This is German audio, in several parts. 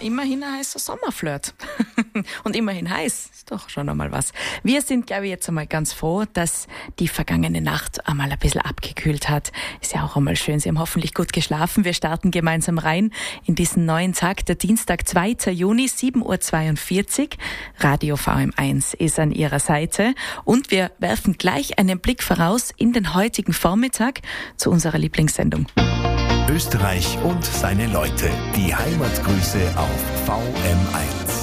immerhin ein heißer Sommerflirt. Und immerhin heiß, ist doch schon einmal was. Wir sind, glaube ich, jetzt einmal ganz froh, dass die vergangene Nacht einmal ein bisschen abgekühlt hat. Ist ja auch einmal schön. Sie haben hoffentlich gut geschlafen. Wir starten gemeinsam rein in diesen neuen Tag, der Dienstag, 2. Juni, 7.42 Uhr. Radio VM1 ist an Ihrer Seite. Und wir werfen gleich einen Blick voraus in den heutigen Vormittag zu unserer Lieblingssendung. Österreich und seine Leute. Die Heimatgrüße auf VM1.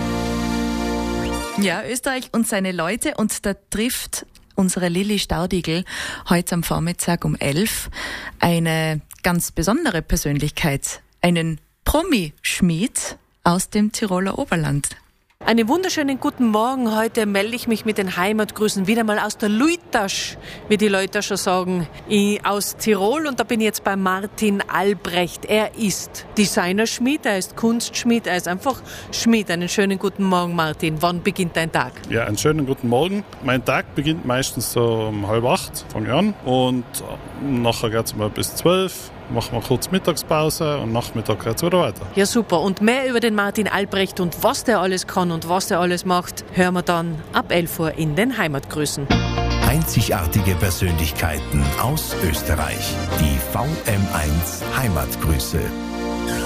Ja, Österreich und seine Leute. Und da trifft unsere Lilly Staudigl heute am Vormittag um 11 eine ganz besondere Persönlichkeit. Einen Promi-Schmied aus dem Tiroler Oberland. Einen wunderschönen guten Morgen. Heute melde ich mich mit den Heimatgrüßen wieder mal aus der Luitasch, wie die Leute schon sagen, aus Tirol. Und da bin ich jetzt bei Martin Albrecht. Er ist Designerschmied, er ist Kunstschmied, er ist einfach Schmied. Einen schönen guten Morgen, Martin. Wann beginnt dein Tag? Ja, einen schönen guten Morgen. Mein Tag beginnt meistens so um 7:30, fange ich an. Und nachher geht es mal bis 12. Machen wir kurz Mittagspause und Nachmittag geht es wieder weiter. Ja, super. Und mehr über den Martin Albrecht und was der alles kann und was der alles macht, hören wir dann ab 11 Uhr in den Heimatgrüßen. Einzigartige Persönlichkeiten aus Österreich. Die VM1 Heimatgrüße.